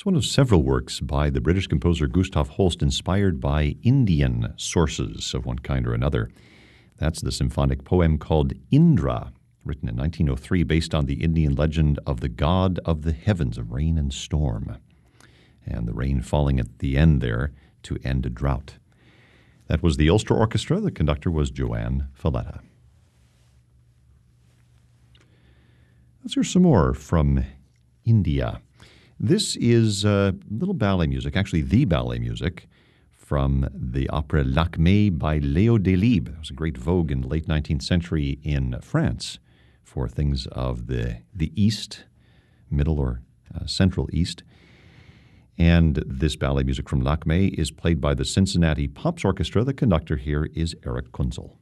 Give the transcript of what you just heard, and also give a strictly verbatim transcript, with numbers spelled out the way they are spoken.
It's one of several works by the British composer Gustav Holst inspired by Indian sources of one kind or another. That's the symphonic poem called Indra, written in nineteen oh three, based on the Indian legend of the god of the heavens of rain and storm, and the rain falling at the end there to end a drought. That was the Ulster Orchestra. The conductor was Joanne Falletta. Let's hear some more from India. This is uh, little ballet music, actually the ballet music, from the opera Lakmé by Léo Delibes. It was a great vogue in the late nineteenth century in France for things of the, the East, Middle or uh, Central East. And this ballet music from Lakmé is played by the Cincinnati Pops Orchestra. The conductor here is Eric Kunzel.